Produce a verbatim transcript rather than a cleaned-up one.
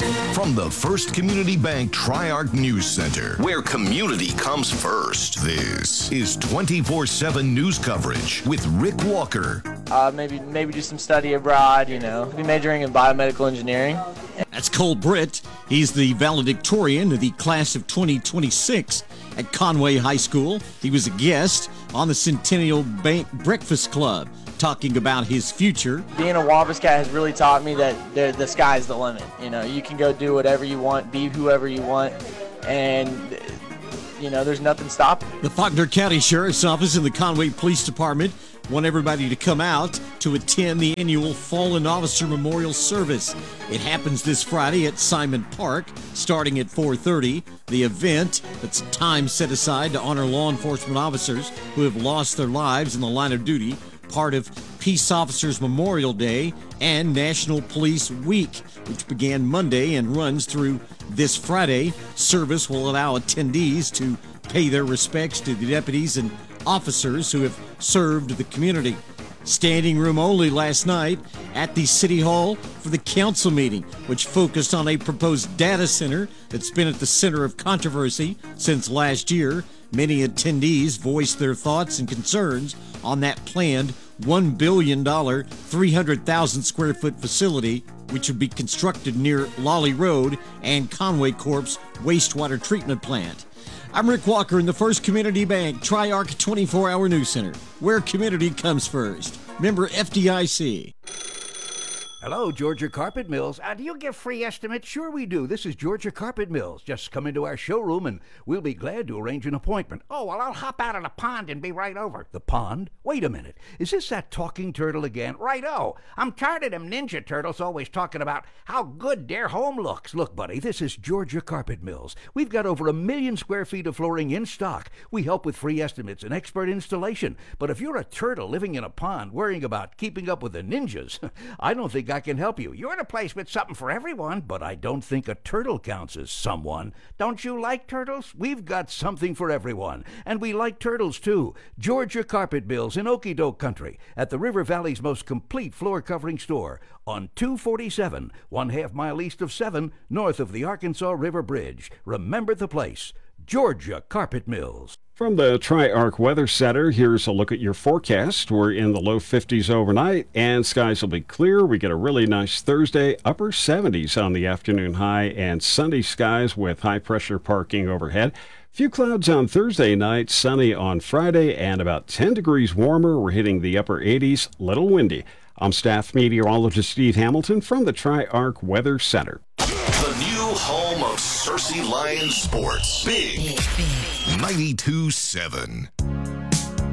From the First Community Bank Tri-Arc News Center, where community comes first, this is twenty-four seven news coverage with Rick Walker. Uh, maybe maybe do some study abroad, you know, be majoring in biomedical engineering. That's Cole Britt. He's the valedictorian of the class of twenty twenty-six at Conway High School. He was a guest on the Centennial Bank Breakfast Club, talking about his future. Being a Wampus Cat has really taught me that the, the sky's the limit. You know, you can go do whatever you want, be whoever you want, and, you know, there's nothing stopping. The Faulkner County Sheriff's Office and the Conway Police Department want everybody to come out to attend the annual Fallen Officer Memorial Service. It happens this Friday at Simon Park, starting at four thirty. The event, that's time set aside to honor law enforcement officers who have lost their lives in the line of duty, part of Peace Officers Memorial Day and National Police Week, which began Monday and runs through this Friday. Service will allow attendees to pay their respects to the deputies and officers who have served the community. Standing room only last night at the City Hall for the council meeting, which focused on a proposed data center that's been at the center of controversy since last year. Many attendees voiced their thoughts and concerns on that planned one billion dollars, three hundred thousand square foot facility, which would be constructed near Lolly Road and Conway Corp's wastewater treatment plant. I'm Rick Walker in the First Community Bank Tri-Arc twenty-four hour News Center, where community comes first. Member F D I C. Hello, Georgia Carpet Mills. Uh, do you give free estimates? Sure we do. This is Georgia Carpet Mills. Just come into our showroom and we'll be glad to arrange an appointment. Oh, well, I'll hop out of the pond and be right over. The pond? Wait a minute. Is this that talking turtle again? Right-o. I'm tired of them ninja turtles always talking about how good their home looks. Look, buddy, this is Georgia Carpet Mills. We've got over a million square feet of flooring in stock. We help with free estimates and expert installation. But if you're a turtle living in a pond worrying about keeping up with the ninjas, I don't think I can help you. You're in a place with something for everyone, but I don't think a turtle counts as someone. Don't you like turtles? We've got something for everyone, and we like turtles too. Georgia Carpet Mills in Okie-Doke Country at the River Valley's most complete floor covering store on two forty-seven, one half mile east of seven, north of the Arkansas River Bridge. Remember the place, Georgia Carpet Mills. From the Tri-Arc Weather Center, here's a look at your forecast. We're in the low fifties overnight, and skies will be clear. We get a really nice Thursday, upper seventies on the afternoon high, and sunny skies with high-pressure parking overhead. Few clouds on Thursday night, sunny on Friday, and about ten degrees warmer. We're hitting the upper eighties, little windy. I'm staff meteorologist Steve Hamilton from the Tri-Arc Weather Center. The new home of Searcy Lions Sports. Big ninety-two seven.